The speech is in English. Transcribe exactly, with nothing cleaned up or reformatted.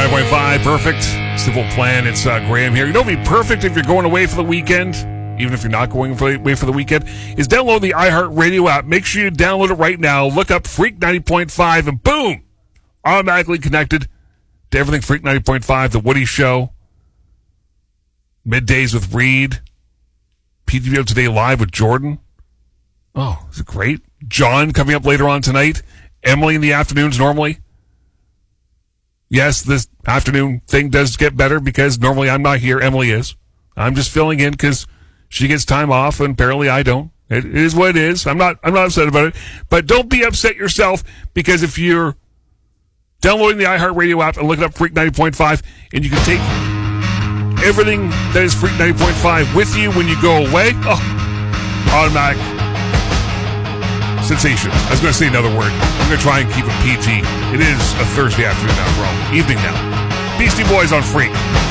nine point five, perfect. Simple plan. It's uh, Graham here. You know, it'd be perfect if you're going away for the weekend, even if you're not going away for the weekend, is download the iHeartRadio app. Make sure you download it right now. Look up Freak ninety point five, and boom, automatically connected to everything Freak ninety point five, The Woody Show, Middays with Reed, P T V O Today Live with Jordan. Oh, is it great? John coming up later on tonight. Emily in the afternoons normally. Yes, this afternoon thing does get better because normally I'm not here. Emily is. I'm just filling in because she gets time off and apparently I don't. It is what it is. I'm not, I'm not upset about it. But don't be upset yourself because if you're downloading the iHeartRadio app and looking up Freak ninety point five and you can take everything that is Freak ninety point five with you when you go away, oh, automatic sensation. I was going to say another word. I'm going to try and keep it P G. It is a Thursday afternoon after all. Evening now. Beastie Boys on Freak.